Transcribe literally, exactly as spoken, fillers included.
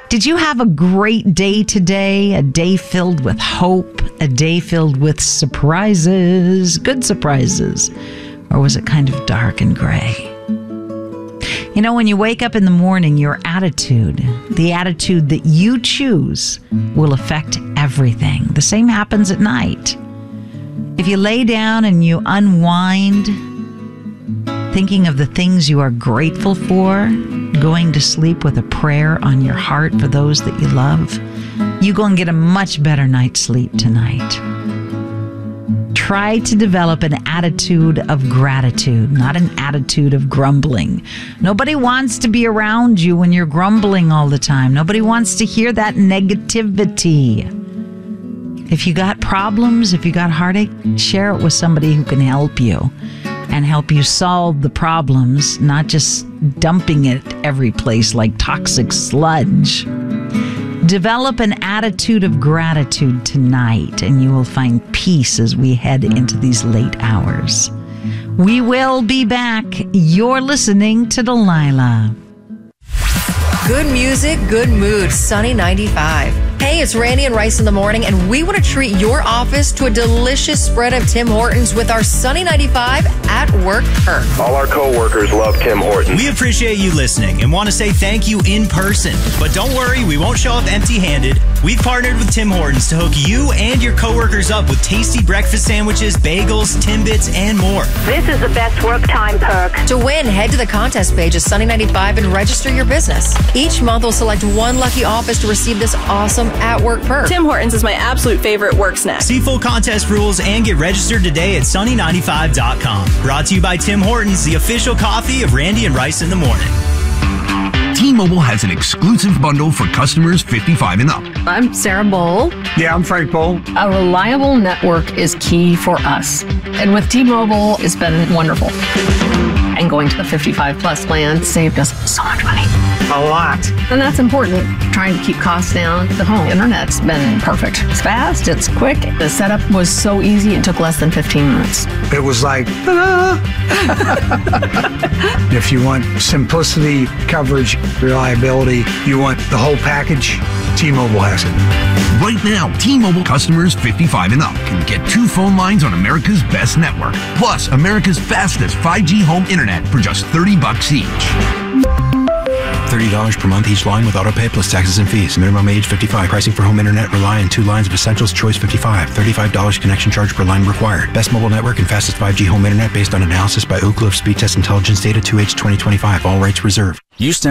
Did you have a great day today? A day filled with hope? A day filled with surprises? Good surprises? Or was it kind of dark and gray? You know, when you wake up in the morning, your attitude, the attitude that you choose, will affect everything. The same happens at night. If you lay down and you unwind, thinking of the things you are grateful for, going to sleep with a prayer on your heart for those that you love, you go and get a much better night's sleep tonight. Try to develop an attitude of gratitude, not an attitude of grumbling. Nobody wants to be around you when you're grumbling all the time. Nobody wants to hear that negativity. If you got problems, if you got heartache, share it with somebody who can help you and help you solve the problems, not just dumping it every place like toxic sludge. Develop an attitude of gratitude tonight, and you will find peace as we head into these late hours. We will be back. You're listening to Delilah. Good music, good mood. Sunny ninety-five. Hey, it's Randy and Rice in the morning, and we want to treat your office to a delicious spread of Tim Hortons with our Sunny ninety-five at work perk. All our co-workers love Tim Hortons. We appreciate you listening and want to say thank you in person. But don't worry, we won't show up empty-handed. We've partnered with Tim Hortons to hook you and your coworkers up with tasty breakfast sandwiches, bagels, Timbits, and more. This is the best work time perk. To win, head to the contest page of Sunny ninety-five and register your business. Each month, we'll select one lucky office to receive this awesome at-work perk. Tim Hortons is my absolute favorite work snack. See full contest rules and get registered today at sunny ninety-five dot com. Brought to you by Tim Hortons, the official coffee of Randy and Rice in the morning. T-Mobile has an exclusive bundle for customers fifty-five and up. I'm Sarah Bowl. Yeah, I'm Frank Bowl. A reliable network is key for us. And with T-Mobile, it's been wonderful. And going to the fifty-five plus plan saved us so much money. A lot. And that's important. Trying to keep costs down. The home internet's been perfect. It's fast, it's quick. The setup was so easy, it took less than fifteen minutes. It was like, ta-da! If you want simplicity, coverage, reliability, you want the whole package, T-Mobile has it. Right now, T-Mobile customers fifty-five and up can get two phone lines on America's best network, plus America's fastest five G home internet for just thirty bucks each. thirty dollars per month each line with autopay plus taxes and fees. Minimum age fifty-five. Pricing for home internet rely on two lines of Essentials Choice fifty-five. thirty-five dollars connection charge per line required. Best mobile network and fastest five G home internet based on analysis by Oak Cliff Speed Test Intelligence Data two H twenty twenty-five. All rights reserved. Use